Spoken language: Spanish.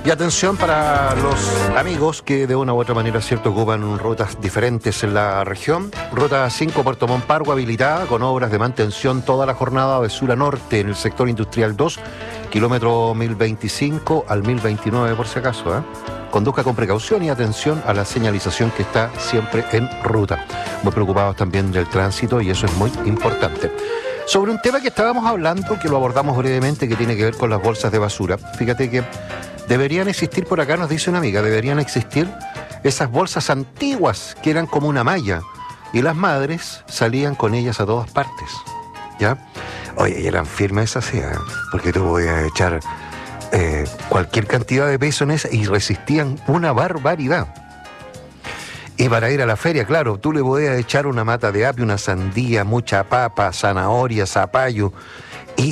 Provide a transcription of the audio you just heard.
Y atención para los amigos que de una u otra manera, cierto, ocupan rutas diferentes en la región. Ruta 5 Puerto Monpargo habilitada con obras de mantención toda la jornada de sur a norte en el sector industrial 2, kilómetro 1025 al 1029 por si acaso, ¿eh? Conduzca con precaución y atención a la señalización que está siempre en ruta. Muy preocupados también del tránsito y eso es muy importante. Sobre un tema que estábamos hablando, que lo abordamos brevemente, que tiene que ver con las bolsas de basura. Fíjate que deberían existir, por acá nos dice una amiga, deberían existir esas bolsas antiguas que eran como una malla y las madres salían con ellas a todas partes, ¿ya? Oye, y eran firmes esas, ¿eh? Porque tú podías echar cualquier cantidad de peso en esa y resistían una barbaridad. Y para ir a la feria, claro, tú le podías echar una mata de apio, una sandía, mucha papa, zanahoria, zapallo,